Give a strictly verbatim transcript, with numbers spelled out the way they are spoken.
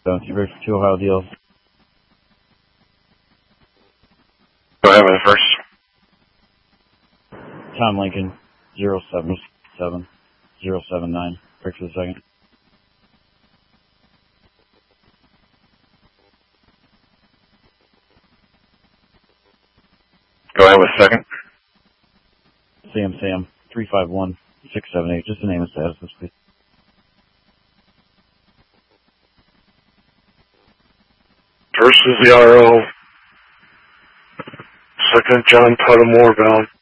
Don't you ready for two Ohio deals? Go ahead with the first. Tom Lincoln, zero seven seven zero seven nine. Break for the second. Go ahead with the second. Sam Sam, three five one six seven eight. Just the name and status, please. First is the R O. Second, John Tuttamore bound.